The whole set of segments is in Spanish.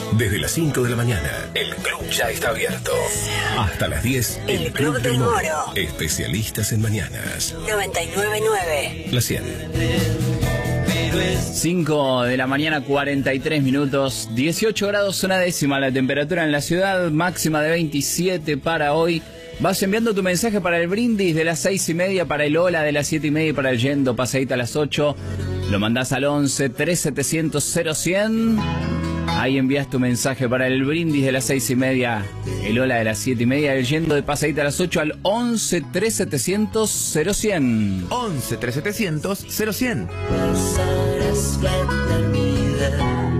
Desde las 5 de la mañana, el club ya está abierto. Hasta las 10, el Club del Moro. Especialistas en mañanas. 99.9. La 100. 5 de la mañana, 43 minutos, 18 grados una décima la temperatura en la ciudad, máxima de 27 para hoy. Vas enviando tu mensaje para el brindis de las 6:30, para el hola de las 7:30 y para el yendo pasadita a las 8. Lo mandás al 11 3700 0100. Ahí envías tu mensaje para el brindis de las 6:30, el hola de las 7:30, el yendo de pasadita a las 8 al 11 3700 0100. 11 3700 0100. Pasarás la eternidad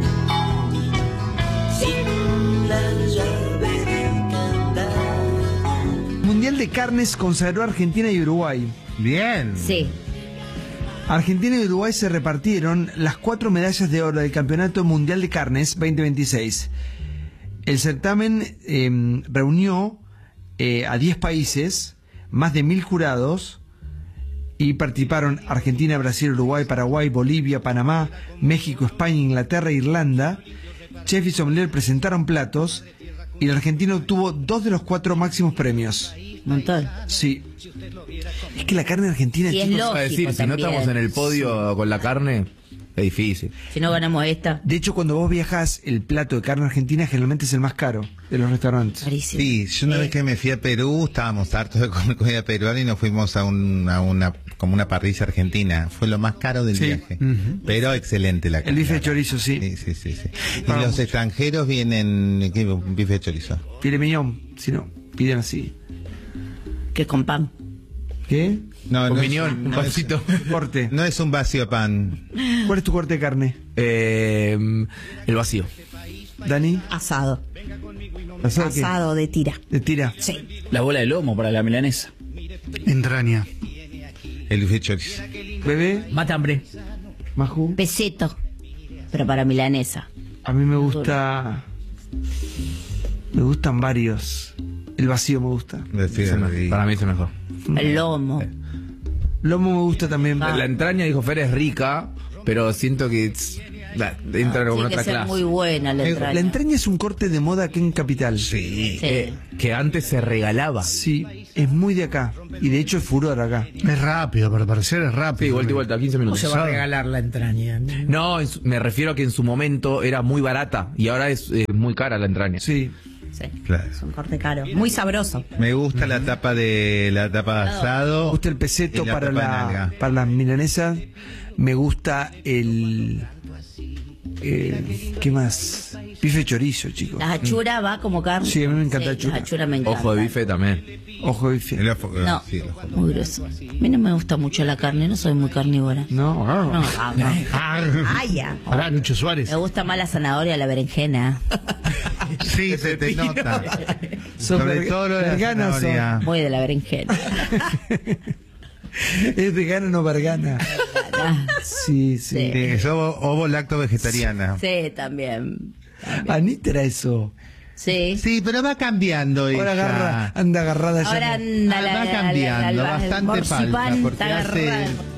sin la llave de cantar. Mundial de Carnes consagró a Argentina y Uruguay. Bien. Sí. Argentina y Uruguay se repartieron las 4 medallas de oro del Campeonato Mundial de Carnes 2026. El certamen reunió a 10 países, más de 1000 jurados, y participaron Argentina, Brasil, Uruguay, Paraguay, Bolivia, Panamá, México, España, Inglaterra e Irlanda. Chef y sommelier presentaron platos y el argentino obtuvo 2 de los 4 máximos premios. Montón. Sí. Es que la carne argentina, Y es chicos, lógico. Es decir, si no también. estamos en el podio con la carne, es difícil. Si no ganamos esta, de hecho, cuando vos viajás, el plato de carne argentina generalmente es el más caro de los restaurantes. carísimo. Sí, yo una vez que me fui a Perú, estábamos hartos de comer comida peruana y nos fuimos a una como una parrilla argentina. Fue lo más caro del Sí. viaje. Ujú. Pero excelente la carne. El bife de chorizo, sí. Sí. Y Vamos. los extranjeros vienen, ¿qué? Bife de chorizo. Filet mignon, si no, piden así. Que con pan. ¿Qué? No, Un no miñón, es, un no es- pancito. Corte. no es un vacío de pan. ¿Cuál es tu corte de carne? El vacío. Dani, Asado. ¿asado qué? Asado de tira. De tira. Sí. La bola de lomo para la milanesa. Entraña. El bife de chorizo. Bebé, Matambre. Maju. Peseto. Pero para milanesa. A mí me gusta. Me gustan varios. El vacío me gusta. Para mí es el mejor. El lomo. Lomo me gusta también. La entraña, dijo Fer, es rica, pero siento que entra como en Tiene que otra ser clase. muy buena la entraña. La entraña es un corte de moda aquí en Capital. Sí. Sí. Que antes se regalaba. Sí, es muy de acá. Y de hecho es furor acá. Es rápido, para parecer es rápido. Sí, vuelta y vuelta, 15 ¿Cómo minutos. se va a regalar la entraña? No, me refiero a que en su momento era muy barata y ahora es muy cara la entraña. Sí. Sí. Claro. Es un corte caro. Muy sabroso. Me gusta la tapa de asado. Me gusta el peseto y la para tapa de nalga. para las milanesas. Me gusta el ¿qué más? Bife de chorizo, chicos. La achura va como carne. Sí, a mí me encanta achura. La achura me encanta. Ojo de bife también. Ojo de bife. El ojo- No, sí, el ojo. muy grueso. A mí no me gusta mucho la carne, no soy muy carnívora. No, No, Ay, ya. Pará, Lucho Suárez. Me gusta más la zanahoria, la berenjena. Sí, se te nota. Sos Sobre todo lo de la vegana, sos. zanahoria. Muy de la berenjena. ¿Es vegana o no vegana? Sí, sí. Sí. Es ovo lacto vegetariana. Sí, también. Anita era eso. Sí. Sí, pero va cambiando Ahora ella. anda agarrada ya. Ahora anda Va cambiando, bastante morcipán falta, porque está agarrada. hace